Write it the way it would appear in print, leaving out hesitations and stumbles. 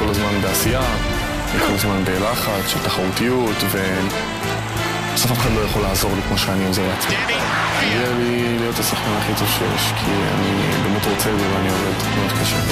כל הזמן בעשייה, אני כל הזמן בלחץ של תחרותיות, ובסוף אף אחד לא יכול לעזור לי כמו שאני עוזר לעצמי. הגיע לי להיות השחקן הכי טוב שיש, כי אני באמת רוצה את זה ואני עובד מאוד קשה.